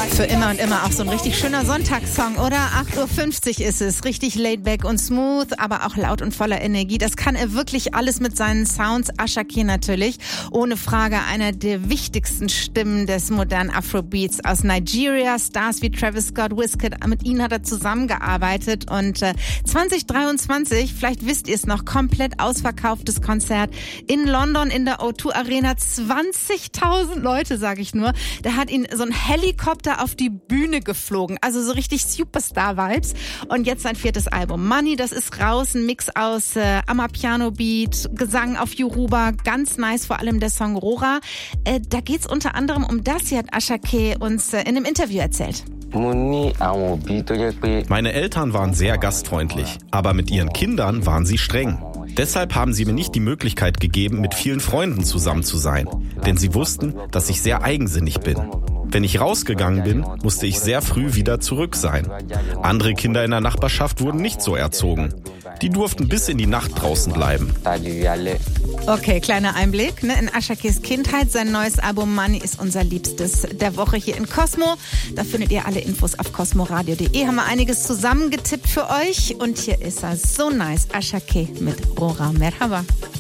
Für immer und immer auch so ein richtig schöner Sonntagssong, oder? 8.50 Uhr ist es. Richtig laid back und smooth, aber auch laut und voller Energie. Das kann er wirklich alles mit seinen Sounds. Asake natürlich. Ohne Frage einer der wichtigsten Stimmen des modernen Afrobeats aus Nigeria. Stars wie Travis Scott, Wizkid, mit ihnen hat er zusammengearbeitet. Und 2023, vielleicht wisst ihr es noch, komplett ausverkauftes Konzert in London in der O2 Arena. 20.000 Leute, sage ich nur. Da hat ihn so ein Helikopter auf die Bühne geflogen. Also so richtig Superstar-Vibes. Und jetzt sein 4. Album. Money, das ist raus. Ein Mix aus Amapiano-Beat, Gesang auf Yoruba. Ganz nice, vor allem der Song Rora. Da geht's unter anderem um das. Hier hat Asake uns in einem Interview erzählt. Meine Eltern waren sehr gastfreundlich, aber mit ihren Kindern waren sie streng. Deshalb haben sie mir nicht die Möglichkeit gegeben, mit vielen Freunden zusammen zu sein. Denn sie wussten, dass ich sehr eigensinnig bin. Wenn ich rausgegangen bin, musste ich sehr früh wieder zurück sein. Andere Kinder in der Nachbarschaft wurden nicht so erzogen. Die durften bis in die Nacht draußen bleiben. Okay, kleiner Einblick in Asakes Kindheit. Sein neues Album Money ist unser Liebstes der Woche hier in Cosmo. Da findet ihr alle Infos auf cosmoradio.de. Haben wir einiges zusammengetippt für euch. Und hier ist er, so nice, Asake mit Rora. Merhaba.